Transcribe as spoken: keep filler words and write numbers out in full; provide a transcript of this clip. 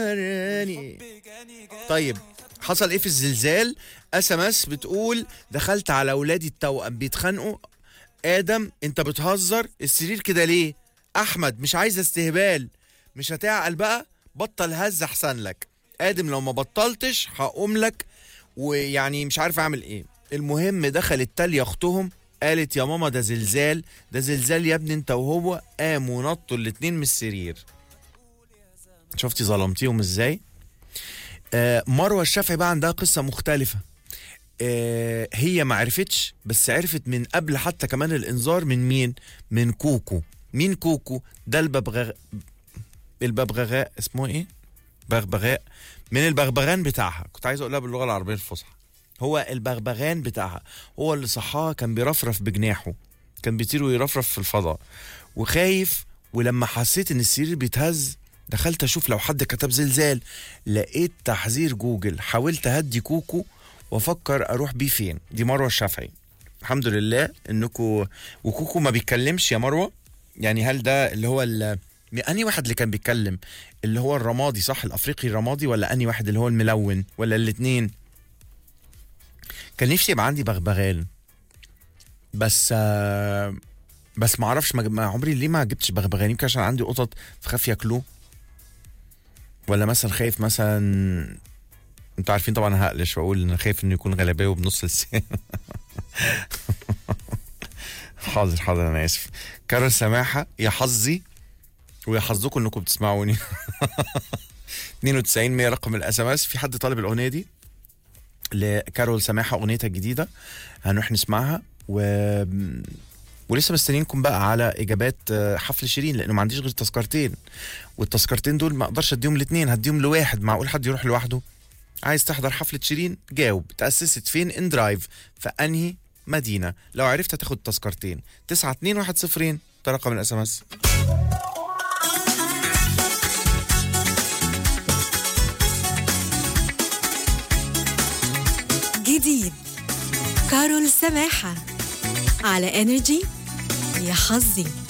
طيب حصل ايه في الزلزال؟ اس ام اس بتقول دخلت على اولادي التوأم بيتخانقوا. ادم انت بتهزر، السرير كده ليه؟ احمد مش عايز استهبال، مش هتعقل بقى، بطل هز احسن لك. ادم لو ما بطلتش هقوم لك، ويعني مش عارف اعمل ايه. المهم دخلت تاليا اختهم قالت يا ماما ده زلزال، ده زلزال يا ابني انت وهو. قاموا نطوا الاتنين من السرير. شفتي ظلمتيهم ازاي؟ آه مروه الشافعي بقى عندها قصه مختلفه. آه هي ما عرفتش، بس عرفت من قبل حتى كمان الانذار. من مين؟ من كوكو. مين كوكو ده؟ الببغاء، الببغاء اسمه ايه؟ بغبغاء، من البغبغان بتاعها. كنت عايز اقولها باللغه العربيه الفصحى. هو البغبغان بتاعها هو اللي صحاها، كان بيرفرف بجناحه، كان بيطير ويرفرف في الفضاء وخايف. ولما حسيت ان السرير بيتهز دخلت اشوف لو حد كتب زلزال، لقيت تحذير جوجل. حاولت اهدي كوكو وافكر اروح بيه فين. دي مروه الشافعي. الحمد لله انكم. وكوكو ما بيتكلمش يا مروه، يعني هل ده اللي هو ال... اني واحد اللي كان بيتكلم؟ اللي هو الرمادي صح؟ الافريقي الرمادي، ولا اني واحد اللي هو الملون، ولا الاثنين؟ كان نفسي يبقى عندي بغبغان، بس آه بس ما اعرفش، ما عمري ليه ما جبتش بغبغان. يمكن عشان عندي قطط فخاف ياكلوه، ولا مثلا خايف مثلا. انتوا عارفين طبعا هقلش واقول ان خايف انه يكون غلباوي بنص لسان. حاضر حاضر انا اسف. كارول سماحه يا حظي ويا حظكم انكم بتسمعوني. اتنين وتسعين مية رقم الاس ام اس. في حد طالب الاغنيه دي لكارول سماحه، اغنيتها الجديده، هنروح نسمعها. و ولسه مستنيينكم بقى على اجابات حفل شيرين، لانه ما عنديش غير تذكرتين، والتذكرتين دول ما اقدرش اديهم الاثنين، هديهم لواحد. معقول حد يروح لوحده؟ عايز تحضر حفله شيرين؟ جاوب. تاسست فين؟ ان درايف. فانهي مدينه؟ لو عرفت هتاخد تذكرتين. تسعة اتنين واحد صفرين ده رقم الاس ام اس. جديد كارول سماحة على انرجي. يا حظي.